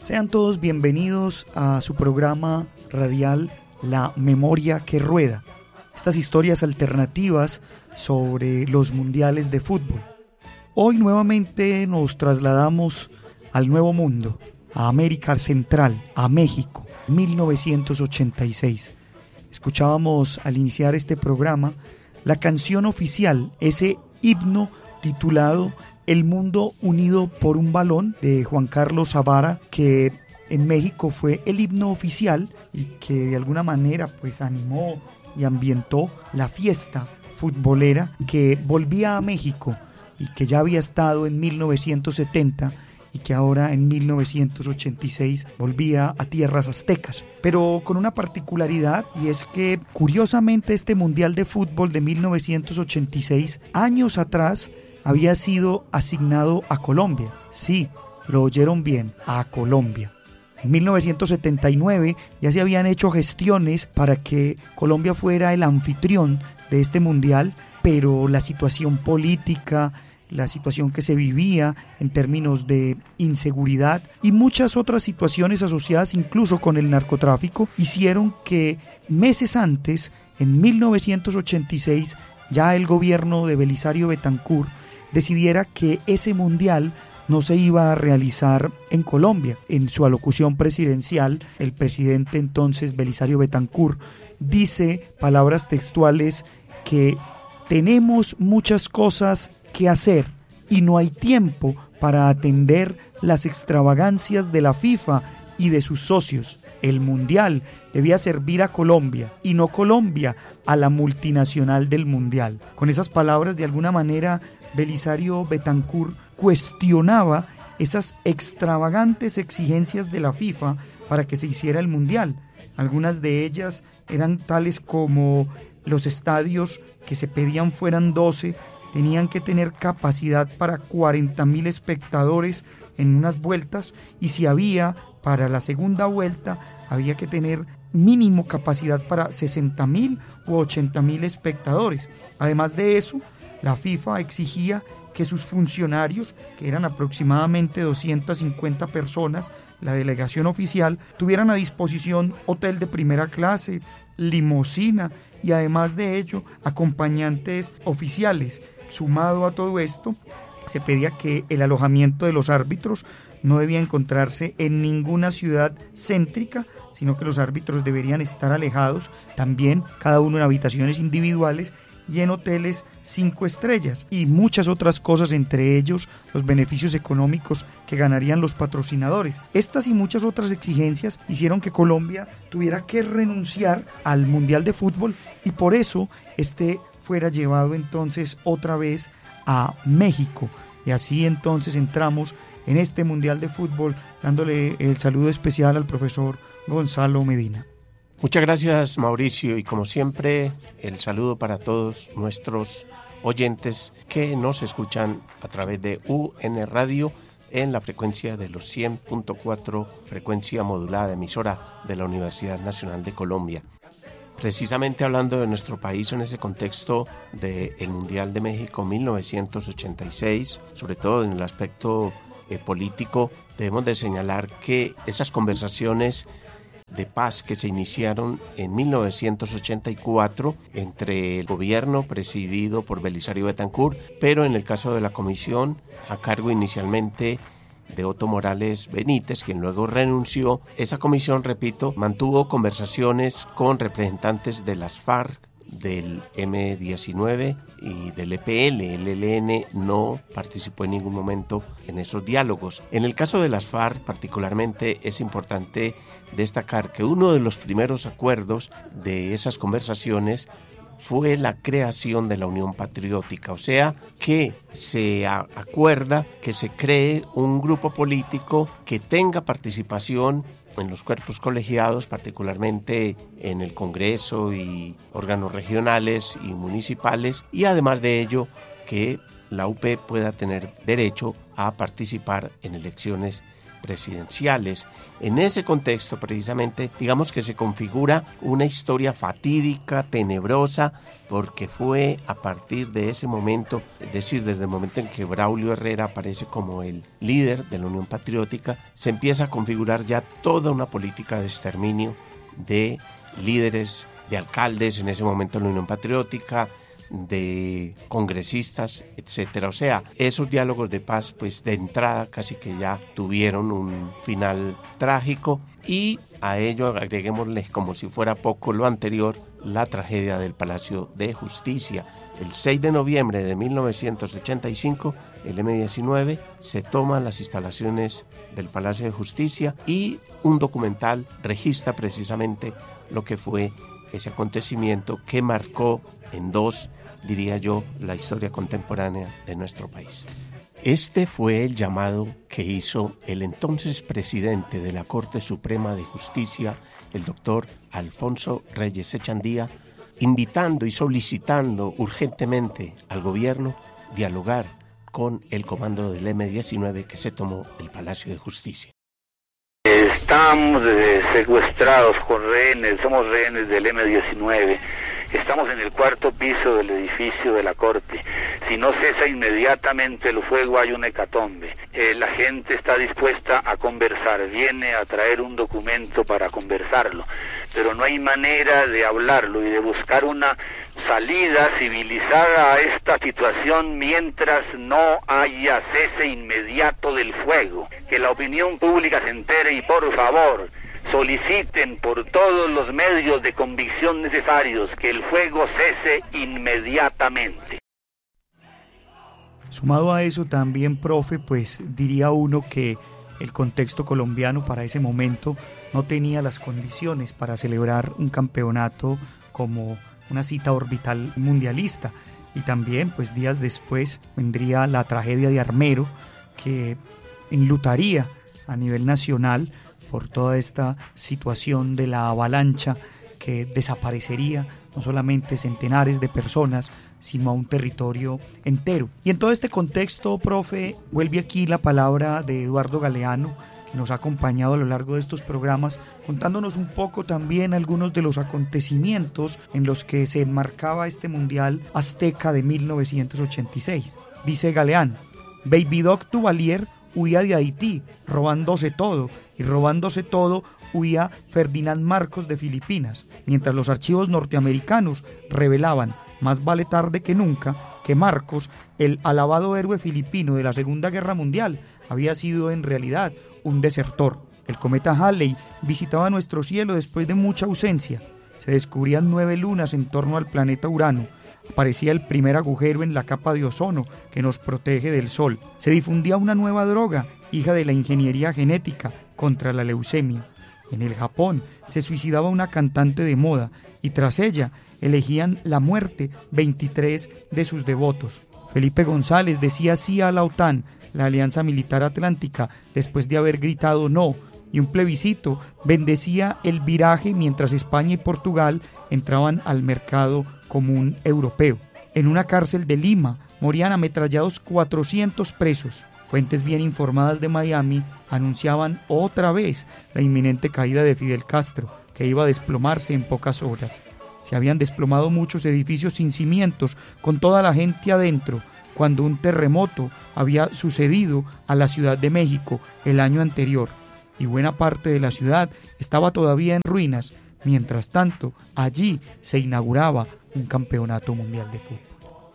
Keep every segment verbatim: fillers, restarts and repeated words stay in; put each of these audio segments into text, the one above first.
Sean todos bienvenidos a su programa radial La Memoria que Rueda. Estas historias alternativas sobre los mundiales de fútbol. Hoy nuevamente nos trasladamos al Nuevo Mundo, a América Central, a México, mil novecientos ochenta y seis. Escuchábamos al iniciar este programa la canción oficial, ese himno titulado El Mundo Unido por un Balón, de Juan Carlos Zavara, que en México fue el himno oficial y que de alguna manera pues animó y ambientó la fiesta futbolera que volvía a México y que ya había estado en mil novecientos setenta y que ahora en mil novecientos ochenta y seis volvía a tierras aztecas, pero con una particularidad, y es que curiosamente este Mundial de Fútbol de mil novecientos ochenta y seis, años atrás, había sido asignado a Colombia. Sí, lo oyeron bien, a Colombia. En mil novecientos setenta y nueve ya se habían hecho gestiones para que Colombia fuera el anfitrión de este mundial, pero la situación política, la situación que se vivía en términos de inseguridad y muchas otras situaciones asociadas incluso con el narcotráfico hicieron que meses antes, en mil novecientos ochenta y seis, ya el gobierno de Belisario Betancur decidiera que ese mundial no se iba a realizar en Colombia. En su alocución presidencial, el presidente entonces Belisario Betancur dice, palabras textuales, que tenemos muchas cosas que hacer y no hay tiempo para atender las extravagancias de la FIFA y de sus socios. El mundial debía servir a Colombia y no Colombia a la multinacional del mundial. Con esas palabras, de alguna manera, Belisario Betancur cuestionaba esas extravagantes exigencias de la FIFA para que se hiciera el mundial. Algunas de ellas eran tales como los estadios que se pedían fueran doce, tenían que tener capacidad para cuarenta mil espectadores en unas vueltas, y si había para la segunda vuelta había que tener mínimo capacidad para sesenta mil u ochenta mil espectadores. Además de eso, la FIFA exigía que sus funcionarios, que eran aproximadamente doscientas cincuenta personas, la delegación oficial, tuvieran a disposición hotel de primera clase, limusina y además de ello acompañantes oficiales. Sumado a todo esto, se pedía que el alojamiento de los árbitros no debía encontrarse en ninguna ciudad céntrica, sino que los árbitros deberían estar alejados, también cada uno en habitaciones individuales y en hoteles cinco estrellas, y muchas otras cosas, entre ellos los beneficios económicos que ganarían los patrocinadores. Estas y muchas otras exigencias hicieron que Colombia tuviera que renunciar al Mundial de Fútbol y por eso este fuera llevado entonces otra vez a México. Y así entonces entramos en este Mundial de Fútbol, dándole el saludo especial al profesor Gonzalo Medina. Muchas gracias, Mauricio, y como siempre el saludo para todos nuestros oyentes que nos escuchan a través de U N Radio en la frecuencia de los cien punto cuatro, frecuencia modulada, emisora de la Universidad Nacional de Colombia. Precisamente hablando de nuestro país en ese contexto del Mundial de México mil novecientos ochenta y seis, sobre todo en el aspecto eh, político, debemos de señalar que esas conversaciones de paz que se iniciaron en mil novecientos ochenta y cuatro entre el gobierno presidido por Belisario Betancur, pero en el caso de la comisión, a cargo inicialmente de Otto Morales Benítez, quien luego renunció, esa comisión, repito, mantuvo conversaciones con representantes de las FARC, del eme diecinueve y del E P L. El E L N no participó en ningún momento en esos diálogos. En el caso de las FARC, particularmente, es importante destacar que uno de los primeros acuerdos de esas conversaciones fue la creación de la Unión Patriótica, o sea, que se a- acuerda que se cree un grupo político que tenga participación en los cuerpos colegiados, particularmente en el Congreso y órganos regionales y municipales, y además de ello que la U P pueda tener derecho a participar en elecciones presidenciales. En ese contexto, precisamente, digamos que se configura una historia fatídica, tenebrosa, porque fue a partir de ese momento, es decir, desde el momento en que Braulio Herrera aparece como el líder de la Unión Patriótica, se empieza a configurar ya toda una política de exterminio de líderes, de alcaldes en ese momento en la Unión Patriótica, de congresistas, etcétera. O sea, esos diálogos de paz, pues de entrada casi que ya tuvieron un final trágico, y a ello agreguémosle, como si fuera poco lo anterior, la tragedia del Palacio de Justicia. El seis de noviembre de mil novecientos ochenta y cinco, el eme diecinueve se toman las instalaciones del Palacio de Justicia y un documental registra precisamente lo que fue ese acontecimiento que marcó en dos, diría yo, la historia contemporánea de nuestro país. Este fue el llamado que hizo el entonces presidente de la Corte Suprema de Justicia, el doctor Alfonso Reyes Echandía, invitando y solicitando urgentemente al gobierno dialogar con el comando del eme diecinueve que se tomó el Palacio de Justicia. Estamos eh, secuestrados con rehenes, somos rehenes del eme diecinueve. Estamos en el cuarto piso del edificio de la Corte. Si no cesa inmediatamente el fuego, hay una hecatombe. Eh, la gente está dispuesta a conversar, viene a traer un documento para conversarlo, pero no hay manera de hablarlo y de buscar una salida civilizada a esta situación mientras no haya cese inmediato del fuego. Que la opinión pública se entere y, por favor, soliciten por todos los medios de convicción necesarios que el fuego cese inmediatamente. Sumado a eso también, profe, pues diría uno que el contexto colombiano para ese momento no tenía las condiciones para celebrar un campeonato como una cita orbital mundialista, y también pues días después vendría la tragedia de Armero, que enlutaría a nivel nacional por toda esta situación de la avalancha que desaparecería no solamente centenares de personas, sino a un territorio entero. Y en todo este contexto, profe, vuelve aquí la palabra de Eduardo Galeano, que nos ha acompañado a lo largo de estos programas, contándonos un poco también algunos de los acontecimientos en los que se enmarcaba este Mundial Azteca de mil novecientos ochenta y seis. Dice Galeano: Baby Doc Duvalier huía de Haití, robándose todo, y robándose todo huía Ferdinand Marcos de Filipinas, mientras los archivos norteamericanos revelaban, más vale tarde que nunca, que Marcos, el alabado héroe filipino de la Segunda Guerra Mundial, había sido en realidad un desertor. El cometa Halley visitaba nuestro cielo después de mucha ausencia. Se descubrían nueve lunas en torno al planeta Urano. Aparecía el primer agujero en la capa de ozono que nos protege del sol. Se difundía una nueva droga, hija de la ingeniería genética, contra la leucemia. En el Japón se suicidaba una cantante de moda y tras ella elegían la muerte veintitrés de sus devotos. Felipe González decía sí a la OTAN, la Alianza Militar Atlántica, después de haber gritado no, y un plebiscito bendecía el viraje mientras España y Portugal entraban al mercado común europeo. En una cárcel de Lima morían ametrallados cuatrocientos presos. Fuentes bien informadas de Miami anunciaban otra vez la inminente caída de Fidel Castro, que iba a desplomarse en pocas horas. Se habían desplomado muchos edificios sin cimientos, con toda la gente adentro, cuando un terremoto había sucedido a la Ciudad de México el año anterior, y buena parte de la ciudad estaba todavía en ruinas. Mientras tanto, allí se inauguraba un campeonato mundial de fútbol.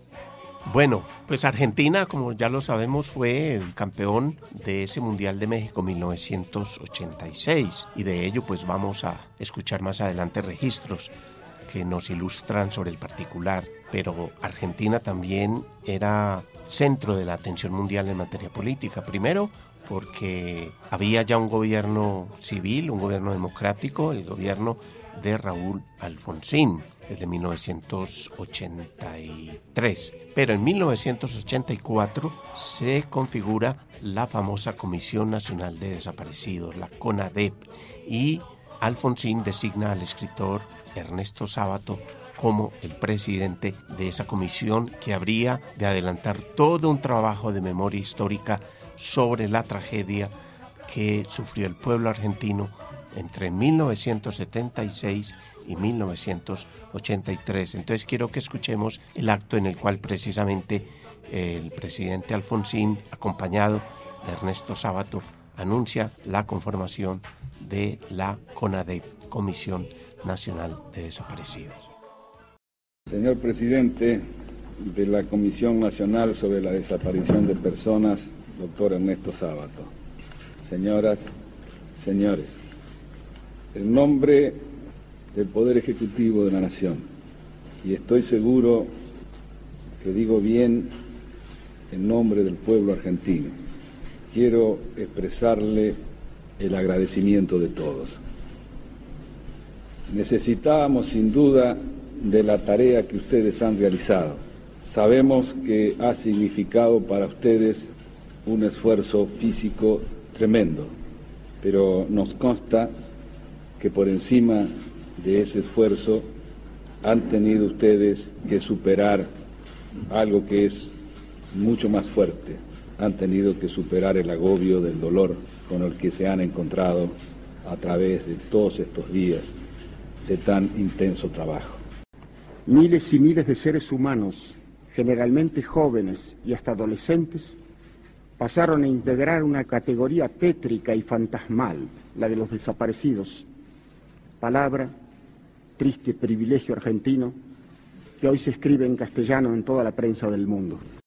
Bueno, pues Argentina, como ya lo sabemos, fue el campeón de ese Mundial de México mil novecientos ochenta y seis, y de ello pues vamos a escuchar más adelante registros que nos ilustran sobre el particular, pero Argentina también era centro de la atención mundial en materia política. Primero, porque había ya un gobierno civil, un gobierno democrático, el gobierno de Raúl Alfonsín, desde mil novecientos ochenta y tres. Pero en mil novecientos ochenta y cuatro se configura la famosa Comisión Nacional de Desaparecidos, la CONADEP, y Alfonsín designa al escritor Ernesto Sábato como el presidente de esa comisión, que habría de adelantar todo un trabajo de memoria histórica sobre la tragedia que sufrió el pueblo argentino entre mil novecientos setenta y seis y mil novecientos ochenta y tres. Entonces quiero que escuchemos el acto en el cual precisamente el presidente Alfonsín, acompañado de Ernesto Sábato, anuncia la conformación de la CONADEP, Comisión Nacional de Desaparecidos. Señor presidente de la Comisión Nacional sobre la Desaparición de Personas, doctor Ernesto Sábato, señoras, señores, en nombre del Poder Ejecutivo de la Nación, y estoy seguro que digo bien en nombre del pueblo argentino, quiero expresarle el agradecimiento de todos. Necesitábamos sin duda de la tarea que ustedes han realizado. Sabemos que ha significado para ustedes un esfuerzo físico tremendo, pero nos consta que por encima de ese esfuerzo han tenido ustedes que superar algo que es mucho más fuerte. Han tenido que superar el agobio del dolor con el que se han encontrado a través de todos estos días de tan intenso trabajo. Miles y miles de seres humanos, generalmente jóvenes y hasta adolescentes, pasaron a integrar una categoría tétrica y fantasmal, la de los desaparecidos, palabra, triste privilegio argentino, que hoy se escribe en castellano en toda la prensa del mundo.